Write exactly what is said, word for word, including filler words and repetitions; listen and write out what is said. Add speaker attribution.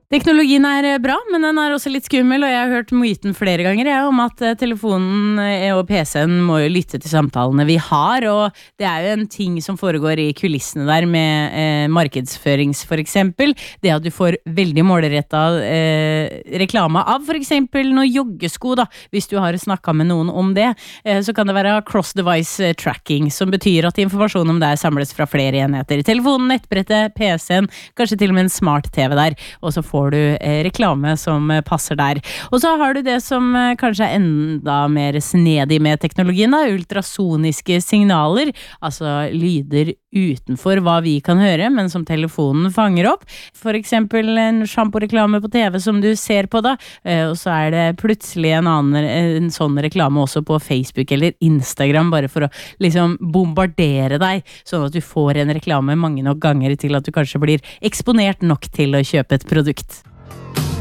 Speaker 1: Teknologien er bra, men den er også litt skummel, og jeg har hørt myten flere ganger jeg, om at telefonen og P C-en må jo lytte til samtalene vi har, og det er jo en ting som foregår i kulissene der med eh, markedsførings for eksempel, det at du får veldig målrettet eh, reklame av for eksempel noen joggesko da, hvis du har snakket med noen om det, eh, så kan det være cross-device tracking, som betyr at informasjon om det samles fra flere enheter. Telefonen, nettbrettet, P C-en, kanskje til og med en smart-T V der, og så får får du eh, reklame som eh, passer der. Og så har du det som eh, kanskje er enda mer snedig med teknologien da, ultrasoniske signaler, altså lyder utenfor hva vi kan høre, men som telefonen fanger opp. For eksempel en shampoo-reklame på T V som du ser på da, eh, og så er det plutselig en annen en sånn reklame også på Facebook eller Instagram, bare for å liksom bombardere deg, sånn at du får en reklame mange nok ganger til at du kanskje blir eksponert nok til å kjøpe et produkt.